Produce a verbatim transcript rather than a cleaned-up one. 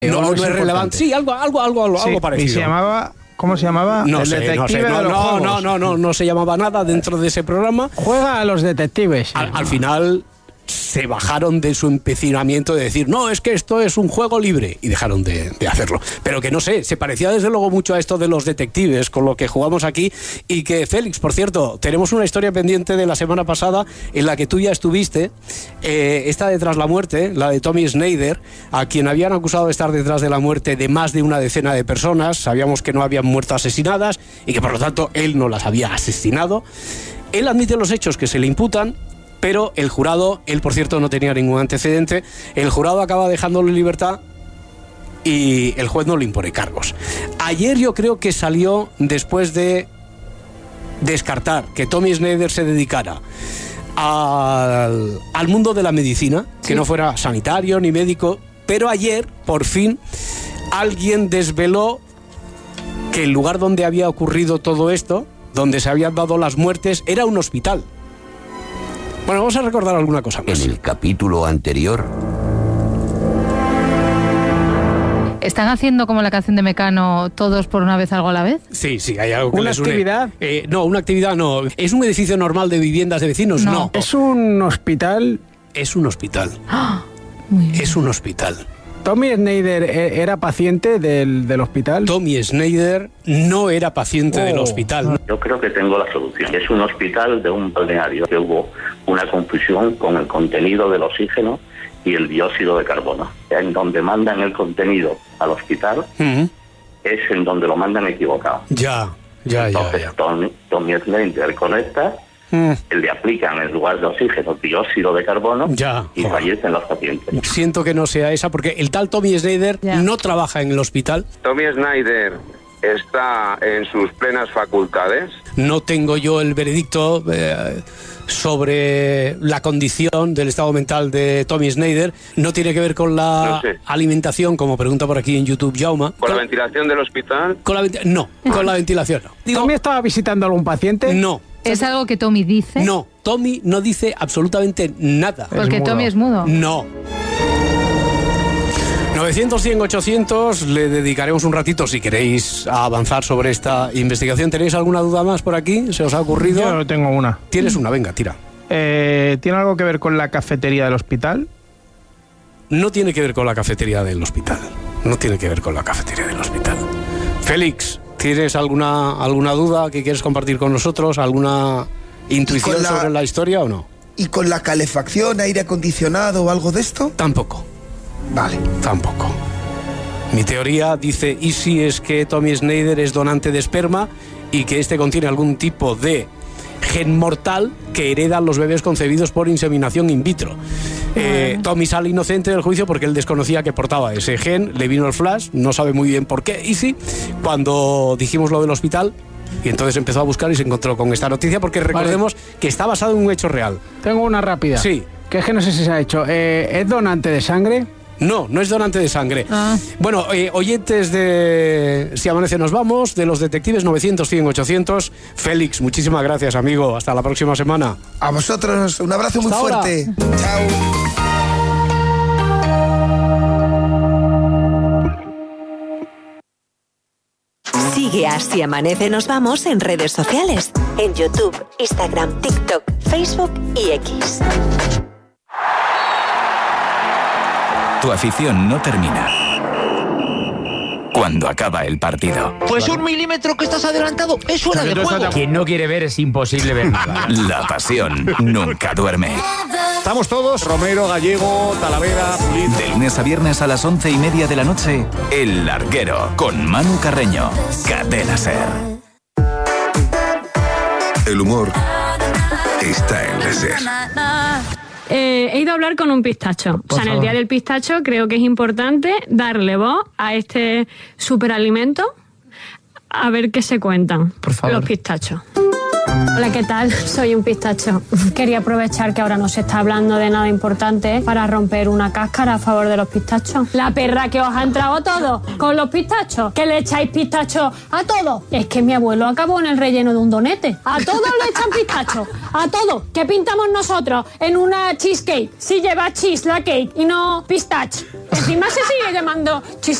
No, no es, es relevante. Sí, algo, algo, algo, algo, sí, algo parecido. ¿Y se llamaba? ¿Cómo se llamaba? No el sé, detective no sé. No, de los no, juegos. no, no, no, no se llamaba nada dentro de ese programa. Juega a los detectives. Al, al final se bajaron de su empecinamiento de decir, no, es que esto es un juego libre, y dejaron de, de hacerlo. Pero que no sé, se parecía desde luego mucho a esto de los detectives, con lo que jugamos aquí, y que, Félix, por cierto, tenemos una historia pendiente de la semana pasada en la que tú ya estuviste, eh, esta de Tras la Muerte, la de Tommy Snyder, a quien habían acusado de estar detrás de la muerte de más de una decena de personas. Sabíamos que no habían muerto asesinadas y que por lo tanto él no las había asesinado. Él admite los hechos que se le imputan, pero el jurado, él por cierto no tenía ningún antecedente, el jurado acaba dejándolo en libertad y el juez no le impone cargos. Ayer yo creo que salió después de descartar que Tommy Snyder se dedicara al, al mundo de la medicina, sí, que no fuera sanitario ni médico, pero ayer, por fin, alguien desveló que el lugar donde había ocurrido todo esto, donde se habían dado las muertes, era un hospital. Bueno, vamos a recordar alguna cosa más. En el capítulo anterior... ¿Están haciendo como la canción de Mecano, todos por una vez algo a la vez? Sí, sí, hay algo que ¿Una les une. actividad? Eh, no, una actividad no. ¿Es un edificio normal de viviendas de vecinos? No. no. ¿Es un hospital? Es un hospital. ¡Ah! Muy bien. Es un hospital. ¿Tommy Snyder era paciente del, del hospital? Tommy Snyder no era paciente oh. del hospital. Yo creo que tengo la solución. Es un hospital de un balneario que hubo una confusión con el contenido del oxígeno y el dióxido de carbono. En donde mandan el contenido al hospital uh-huh. es en donde lo mandan equivocado. Ya, ya, Entonces, ya. ya. Tommy, Tommy Snyder conecta, mm. le aplican en lugar de oxígeno dióxido de carbono ya. y Joder. fallecen los pacientes. Siento que no sea esa, porque el tal Tommy Snyder ya. no trabaja en el hospital. Tommy Snyder está en sus plenas facultades. No tengo yo el veredicto eh, sobre la condición del estado mental de Tommy Snyder. No tiene que ver con la no sé. alimentación, como pregunta por aquí en YouTube Jauma. ¿Con la ventilación del hospital? Con la venti- no, con la ventilación no. Digo, ¿Tommy estaba visitando a algún paciente? No. ¿Es algo que Tommy dice? No, Tommy no dice absolutamente nada. Porque es Tommy es mudo. No. novecientos, cien, ochocientos, le dedicaremos un ratito si queréis a avanzar sobre esta investigación. ¿Tenéis alguna duda más por aquí? ¿Se os ha ocurrido? Yo tengo una. Tienes una, venga, tira. Eh, ¿Tiene algo que ver con la cafetería del hospital? No tiene que ver con la cafetería del hospital. No tiene que ver con la cafetería del hospital. Félix, ¿tienes alguna, alguna duda que quieres compartir con nosotros? ¿Alguna intuición la... sobre la historia o no? ¿Y con la calefacción, aire acondicionado o algo de esto? Tampoco. Vale. Tampoco. Mi teoría dice, ¿y si es que Tommy Snyder es donante de esperma y que este contiene algún tipo de gen mortal que heredan los bebés concebidos por inseminación in vitro? Eh, Tommy sale inocente del juicio porque él desconocía que portaba ese gen, le vino el flash, no sabe muy bien por qué, y sí, cuando dijimos lo del hospital, y entonces empezó a buscar y se encontró con esta noticia, porque recordemos vale. que está basado en un hecho real. Tengo una rápida. Sí. Que es que no sé si se ha hecho. Eh, ¿Es donante de sangre? No, no es donante de sangre. Ah. Bueno, eh, oyentes de Si Amanece Nos Vamos, de los detectives novecientos, cien, ochocientos. Félix, muchísimas gracias, amigo. Hasta la próxima semana. A vosotros, un abrazo muy Hasta fuerte. Ahora. Chao. Sigue a Si Amanece Nos Vamos en redes sociales. En YouTube, Instagram, TikTok, Facebook y X. Tu afición no termina cuando acaba el partido. Pues un milímetro que estás adelantado es hora de juego. Quien no quiere ver es imposible ver nada. La pasión nunca duerme. Estamos todos, Romero, Gallego, Talavera, Pulido. De lunes a viernes a las once y media de la noche, El Larguero, con Manu Carreño. Cadena Ser. El humor está en la Ser. Eh, he ido a hablar con un pistacho. Por o sea, en el favor. Día del Pistacho creo que es importante darle voz a este superalimento, a ver qué se cuentan Por favor. los pistachos. Hola, ¿qué tal? Soy un pistacho. Quería aprovechar que ahora no se está hablando de nada importante para romper una cáscara a favor de los pistachos. La perra que os ha entrado a todos con los pistachos, que le echáis pistachos a todos. Es que mi abuelo acabó en el relleno de un donete. A todos le echan pistachos. A todos. ¿Qué pintamos nosotros en una cheesecake? Si lleva cheese la cake y no pistache. Encima se sigue llamando cheesecake.